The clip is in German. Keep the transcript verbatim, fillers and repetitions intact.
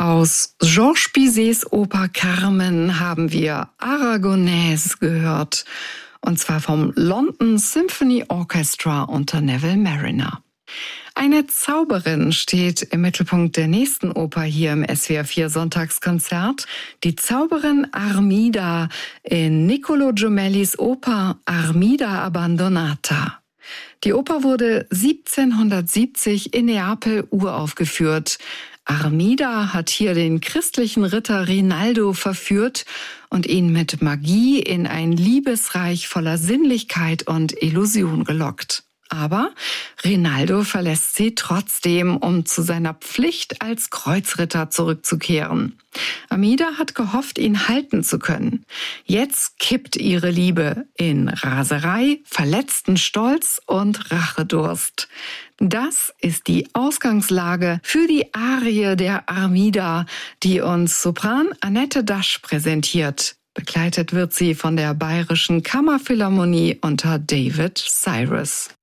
Aus Georges Bizets Oper Carmen haben wir Aragonese gehört, und zwar vom London Symphony Orchestra unter Neville Marriner. Eine Zauberin steht im Mittelpunkt der nächsten Oper hier im S W R vier Sonntagskonzert, die Zauberin Armida in Niccolò Gemellis Oper Armida Abbandonata. Die Oper wurde siebzehnhundertsiebzig in Neapel uraufgeführt. Armida hat hier den christlichen Ritter Rinaldo verführt und ihn mit Magie in ein Liebesreich voller Sinnlichkeit und Illusion gelockt. Aber Rinaldo verlässt sie trotzdem, um zu seiner Pflicht als Kreuzritter zurückzukehren. Armida hat gehofft, ihn halten zu können. Jetzt kippt ihre Liebe in Raserei, verletzten Stolz und Rachedurst. Das ist die Ausgangslage für die Arie der Armida, die uns Sopran Annette Dasch präsentiert. Begleitet wird sie von der Bayerischen Kammerphilharmonie unter David Cyrus.